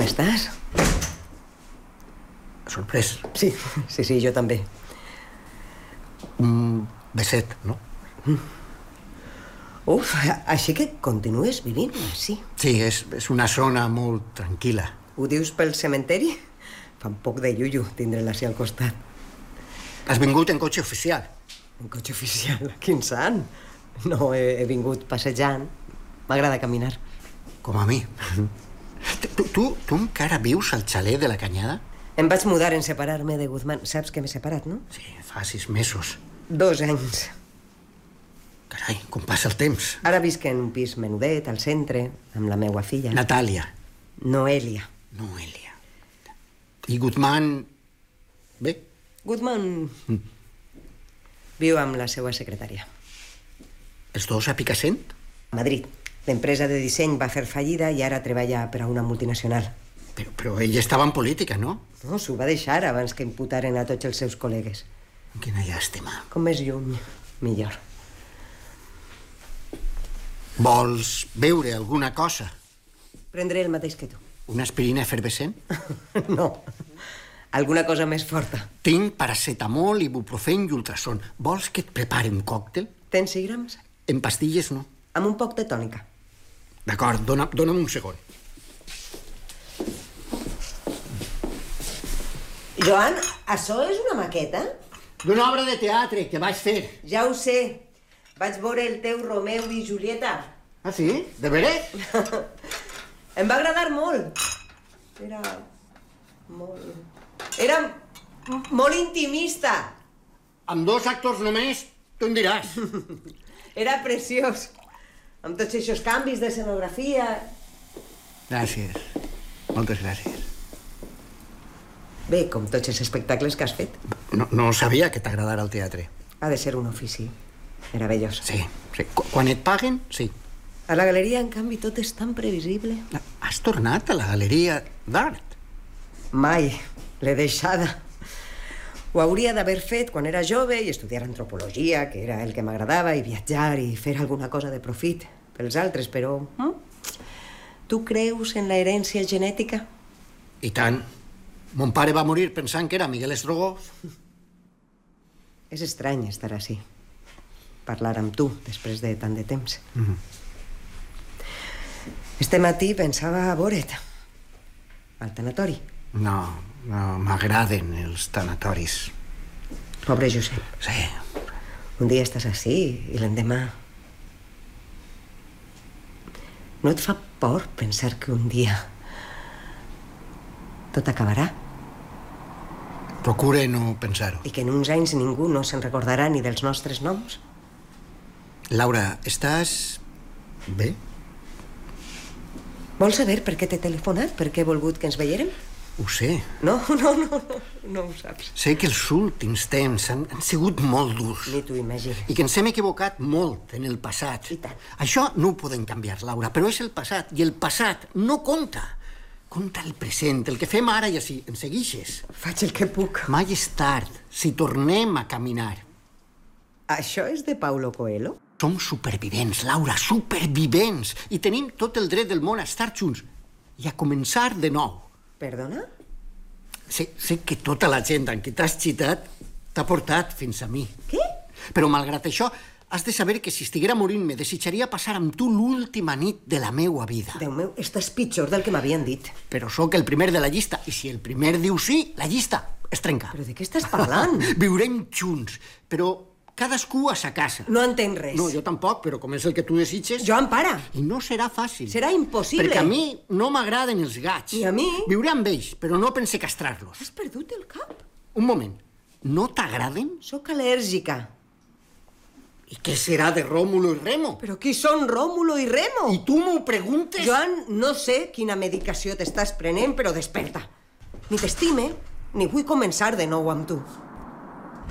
estàs? Sorprès. Sí, jo també. Un beset, no? Uf, així que continues vivint així. Sí, és una zona molt tranquil·la. Ho dius pel cementeri? Fa un poc de llullo tindre-la així al costat. Has vingut en cotxe oficial? En cotxe oficial? Quin sant! No, he vingut passejant. M'agrada caminar. Com a mi. Tu encara vius al xalet de la Canyada? Em vaig mudar en separar-me de Guzmán. Saps que m'he separat, no? Sí, fa 6 mesos. 2 anys. Carai, com passa el temps. Ara visc en un pis menudet, al centre, amb la meua filla. Natàlia. Noelia. I Guzmán... Bé? Guzmán viu amb la seva secretària. Els dos a Picassent? A Madrid. L'empresa de disseny va fer fallida i ara treballa per a una multinacional. Però ell estava en política, no? No, s'ho va deixar abans que imputaren a tots els seus col·legues. Quina llàstima. Com més lluny, millor. Vols beure alguna cosa? Prendré el mateix que tu. Una aspirina efervescent? No. Alguna cosa més forta. Tinc paracetamol, ibuprofèn i ultrason. Vols que et prepari un còctel? Tens 6 grams? En pastilles, no. Amb un poc de tònica. D'acord, dona'm un segon. Joan, això és una maqueta? D'una obra de teatre que vaig fer. Ja ho sé. Vaig veure el teu Romeu i Julieta. Ah, sí? De veres? Em va agradar molt. Era molt intimista. Amb 2 actors només, tu em diràs. Era preciós. Amb tots aquests canvis d'escenografia. Gràcies. Moltes gràcies. Bé, com tots els espectacles que has fet. No sabia que t'agradara el teatre. Ha de ser un ofici meravellós. Sí. Quan et paguen, sí. A la galeria, en canvi, tot és tan previsible. Has tornat a la galeria d'art? Mai. L'he deixada. Ho hauria d'haver fet quan era jove i estudiar antropologia, que era el que m'agradava, i viatjar i fer alguna cosa de profit pels altres, però... Tu creus en la herència genètica? I tant. Mon pare va morir pensant que era Miguel Estrogós. És estrany estar així. Parlar amb tu després de tant de temps. Este matí pensava a veure't. Al tanatori. No m'agraden els tanatoris. Pobre Josep. Sí. Un dia estàs així i l'endemà... No et fa por pensar que un dia tot acabarà? Procure no pensar-ho. I que en uns anys ningú no se'n recordarà ni dels nostres noms? Laura, estàs... bé? Vols saber per què t'he telefonat? Per què he volgut que ens veiérem? Ho sé. No ho saps. Sé que els últims temps han sigut molt durs. Ni t'ho imagines. I que ens hem equivocat molt en el passat. I tant. Això no ho podem canviar, Laura, però és el passat, i el passat no compta. Compta el present, el que fem ara i així. Em seguixes? Faig el que puc. Mai és tard, si tornem a caminar. Això és de Paulo Coelho? Som supervivents, Laura, supervivents. I tenim tot el dret del món a estar junts i a començar de nou. Perdona? Sé que tota la gent amb qui t'has xitat t'ha portat fins a mi. Què? Però, malgrat això, has de saber que si estiguera morint-me desitjaria passar amb tu l'última nit de la meua vida. Déu meu, estàs pitjor del que m'havien dit. Però sóc el primer de la llista, i si el primer diu sí, la llista es trenca. Però de què estàs parlant? Viurem junts, però cadascú a sa casa. No entenc res. No, jo tampoc, però com és el que tu desitges... Joan, para! I no serà fàcil. Serà impossible. Perquè a mi no m'agraden els gats. I a mi? Viuré amb ells, però no pense castrar-los. Has perdut el cap? Un moment. No t'agraden? Sóc al·lèrgica. I què serà de Rómulo i Remo? Però qui són Rómulo i Remo? I tu m'ho preguntes? Joan, no sé quina medicació t'estàs prenent, però desperta. Ni t'estime, ni vull començar de nou amb tu.